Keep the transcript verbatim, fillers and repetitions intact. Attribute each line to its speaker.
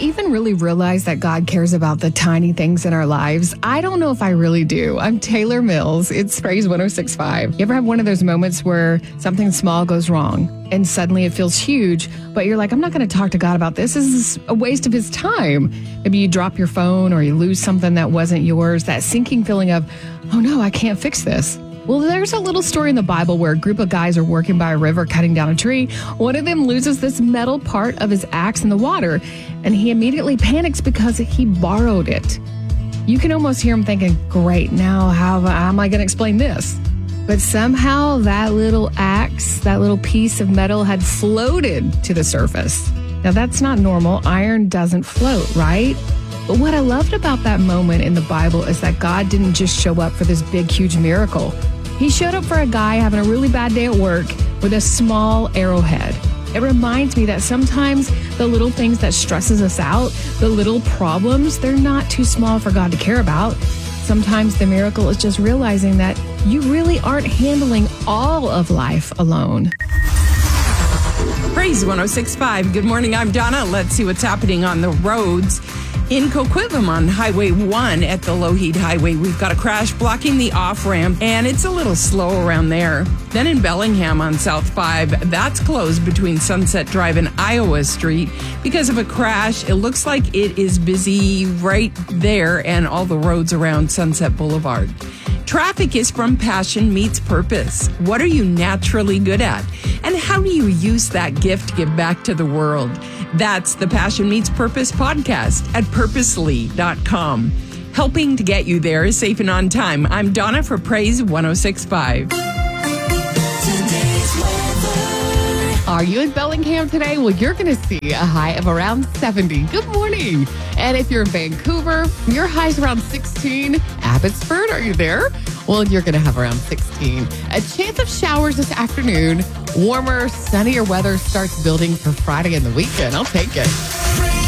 Speaker 1: even really realize that God cares about the tiny things in our lives? I don't know if I really do. I'm Taylor Mills. It's Praise one oh six point five. You ever have one of those moments where something small goes wrong and suddenly it feels huge, but you're like, I'm not going to talk to God about this. This is a waste of his time. Maybe you drop your phone or you lose something that wasn't yours. That sinking feeling of, oh no, I can't fix this. Well, there's a little story in the Bible where a group of guys are working by a river cutting down a tree. One of them loses this metal part of his axe in the water, and he immediately panics because he borrowed it. You can almost hear him thinking, great, now how, how am I going to explain this? But somehow that little axe, that little piece of metal had floated to the surface. Now, that's not normal. Iron doesn't float, right? But what I loved about that moment in the Bible is that God didn't just show up for this big, huge miracle. He showed up for a guy having a really bad day at work with a small arrowhead. It reminds me that sometimes the little things that stresses us out, the little problems, they're not too small for God to care about. Sometimes the miracle is just realizing that you really aren't handling all of life alone.
Speaker 2: Praise one oh six point five. Good morning, I'm Donna. Let's see what's happening on the roads. In Coquitlam on Highway one at the Lougheed Highway, we've got a crash blocking the off-ramp, and it's a little slow around there. Then in Bellingham on South five, that's closed between Sunset Drive and Iowa Street because of a crash. It looks like it is busy right there and all the roads around Sunset Boulevard. Traffic is from Passion Meets Purpose. What are you naturally good at? And how do you use that gift to give back to the world? That's the Passion Meets Purpose podcast at purposely dot com. Helping to get you there safe and on time. I'm Donna for Praise one oh six point five.
Speaker 1: Are you in Bellingham today? Well, you're going to see a high of around seventy. Good morning. And if you're in Vancouver, your high's around sixteen. Abbotsford, are you there? Well, you're going to have around sixteen. A chance of showers this afternoon. Warmer, sunnier weather starts building for Friday and the weekend. I'll take it.